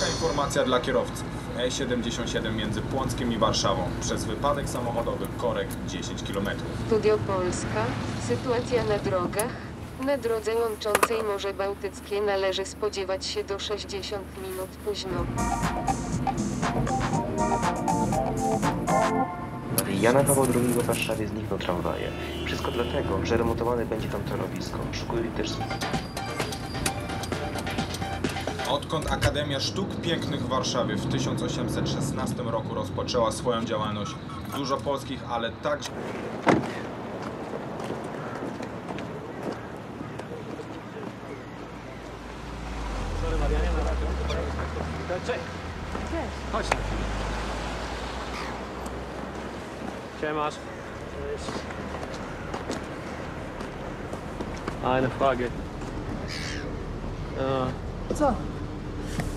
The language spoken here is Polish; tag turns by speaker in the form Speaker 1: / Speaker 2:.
Speaker 1: Taka informacja dla kierowców. E77 między Płockiem i Warszawą. Przez wypadek samochodowy korek 10 km.
Speaker 2: Studio Polska. Sytuacja na drogach. Na drodze łączącej Morze Bałtyckie należy spodziewać się do 60 minut późno.
Speaker 3: Jana Pawła II w Warszawie znikną tramwaje. Wszystko dlatego, że remontowane będzie tam torowisko. Szukuje też...
Speaker 1: Odkąd Akademia Sztuk Pięknych w Warszawie w 1816 roku rozpoczęła swoją działalność, dużo polskich, ale także...
Speaker 4: Sorry Marianie, na razie. Cześć. Chodź na chwilę. Siemasz. Cześć. Eine Frage. Co?